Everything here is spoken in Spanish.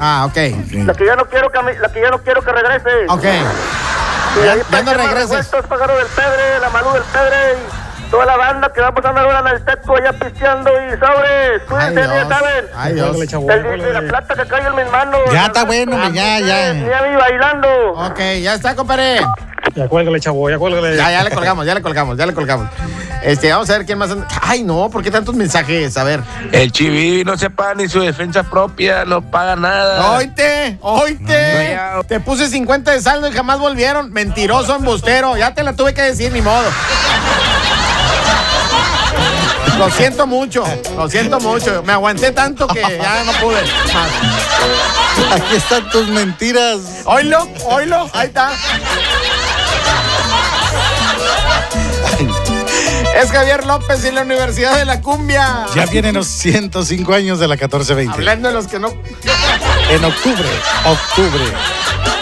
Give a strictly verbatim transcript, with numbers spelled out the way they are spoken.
Ah, ok. La que ya no quiero que, me- la que, ya no quiero que regrese. Ok. Y Ya, ahí ya no está regreses. Revueltos, Pájaro del Pedre, la Malú del Pedre y toda la banda que vamos a andar ahora en el Teco ya pisteando y sobres. Ay, Cuídense, ya Dios. saben. Ay, Dios. El de la plata que cayó en mis manos. Ya está bueno, hombre, ya, ya. Ni a mí bailando. Ok, ya está, compadre. Ya cuélgale, chavo, ya cuélgale. Ya, ya le colgamos, ya le colgamos, ya le colgamos. Este, vamos a ver quién más anda. Ay, no, ¿por qué tantos mensajes? A ver. El Chiví no se paga ni su defensa propia, no paga nada. Oíte, oíte. Te puse cincuenta de saldo y jamás volvieron. Mentiroso, embustero. Ya te la tuve que decir, ni modo. Lo siento mucho, lo siento mucho. Me aguanté tanto que ya no pude más. Aquí están tus mentiras. Oílo, oílo, ahí está. Es Javier López y la Universidad de la Cumbia. Ya vienen los ciento cinco años de la catorce veinte. Hablando de los que no. En octubre, octubre.